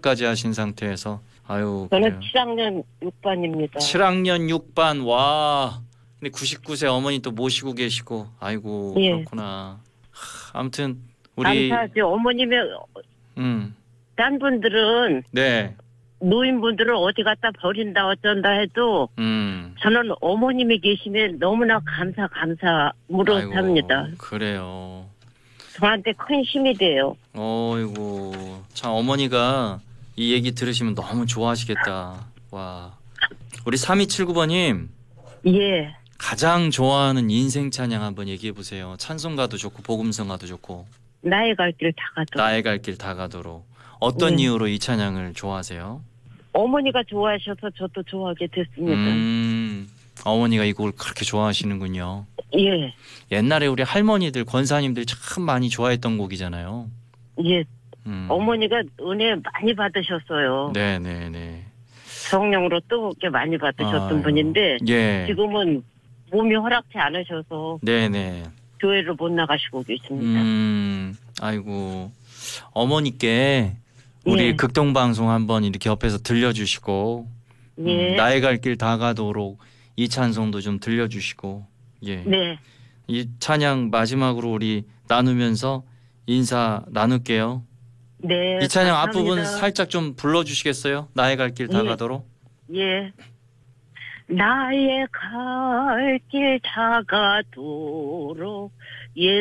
수술까지 하신 상태에서 아유. 저는 그래요. 7학년 6반입니다. 7학년 6반 와. 근데 99세 어머니 또 모시고 계시고 아이고 예. 그렇구나. 아무튼 우리 감사하지. 어머님의 딴 분들은 네. 노인분들을 어디 갖다 버린다 어쩐다 해도 저는 어머님이 계시면 너무나 감사함으로 아이고, 삽니다. 그래요. 저한테 큰 힘이 돼요. 어이고 참 어머니가 이 얘기 들으시면 너무 좋아하시겠다. 와. 우리 3279번님 예. 가장 좋아하는 인생 찬양 한번 얘기해 보세요. 찬송가도 좋고 복음성가도 좋고. 나의 갈 길 다 가도. 나의 갈 길 다 가도록. 어떤 이유로 이 찬양을 좋아하세요? 어머니가 좋아하셔서 저도 좋아하게 됐습니다. 어머니가 이 곡을 그렇게 좋아하시는군요. 예. 옛날에 우리 할머니들 권사님들 참 많이 좋아했던 곡이잖아요. 예. 어머니가 은혜 많이 받으셨어요. 네네네. 성령으로 뜨겁게 많이 받으셨던 아유. 분인데 예. 지금은 몸이 허락치 않으셔서 네네. 교회를 못 나가시고 계십니다. 아이고 어머니께 우리 예. 극동방송 한번 이렇게 옆에서 들려주시고 예. 나의 갈 길 다 가도록 이 찬송도 좀 들려주시고 예. 네. 이 찬양 마지막으로 우리 나누면서 인사 나눌게요. 네. 이 찬양 감사합니다. 앞부분 살짝 좀 불러주시겠어요? 나의 갈 길 다 예. 가도록. 예. 나의 갈 길 다 가도록